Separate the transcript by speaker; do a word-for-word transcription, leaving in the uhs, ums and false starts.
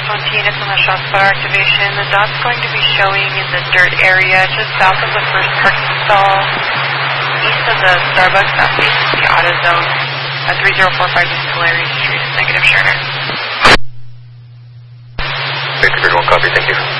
Speaker 1: one T, and it's on the shot spotter activation. The dot's going to be showing in the dirt area just south of the first parking stall, east of the Starbucks that faces the auto zone at three zero four five East Tulare Street. Negative, Sherner.
Speaker 2: Victor one, copy, thank you.